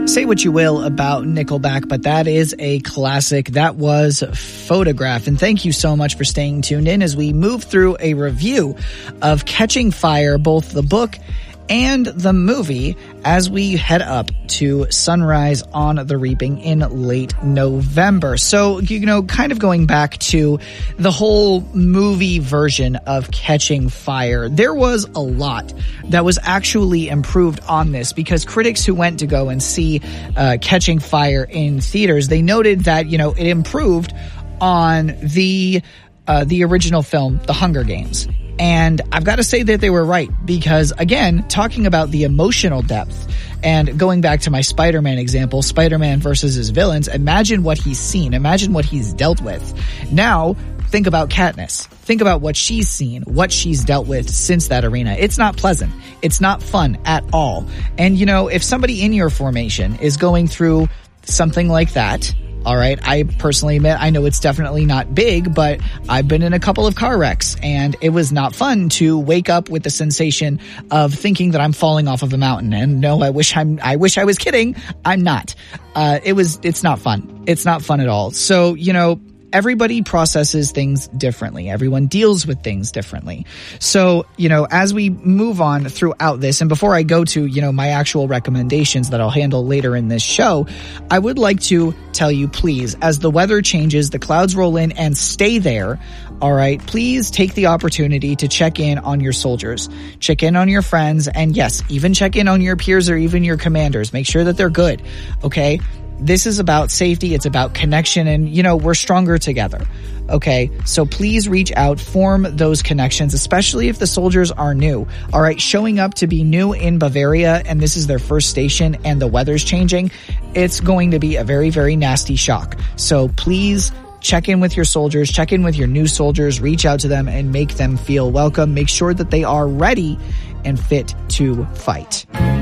Say what you will about Nickelback, but that is a classic. That was Photograph. And thank you so much for staying tuned in as we move through a review of Catching Fire, both the book and the movie, as we head up to Sunrise on the Reaping in late November. So, kind of going back to the whole movie version of Catching Fire, there was a lot that was actually improved on this, because critics who went to go and see Catching Fire in theaters, they noted that, it improved on the original film, The Hunger Games. And I've got to say that they were right, because, again, talking about the emotional depth and going back to my Spider-Man example, Spider-Man versus his villains, imagine what he's seen. Imagine what he's dealt with. Now, think about Katniss. Think about what she's seen, what she's dealt with since that arena. It's not pleasant. It's not fun at all. And, if somebody in your formation is going through something like that, all right, I personally admit, I know it's definitely not big, but I've been in a couple of car wrecks, and it was not fun to wake up with the sensation of thinking that I'm falling off of a mountain. And no, I wish I was kidding. I'm not. It's not fun. It's not fun at all. So, everybody processes things differently. Everyone deals with things differently. So, as we move on throughout this, and before I go to, my actual recommendations that I'll handle later in this show, I would like to tell you, please, as the weather changes, the clouds roll in and stay there, all right, please take the opportunity to check in on your soldiers, check in on your friends, and yes, even check in on your peers or even your commanders. Make sure that they're good, okay? This is about safety. It's about connection, and, we're stronger together. Okay. So please reach out, form those connections, especially if the soldiers are new. All right. Showing up to be new in Bavaria, and this is their first station, and the weather's changing. It's going to be a very, very nasty shock. So please check in with your soldiers, check in with your new soldiers, reach out to them and make them feel welcome. Make sure that they are ready and fit to fight.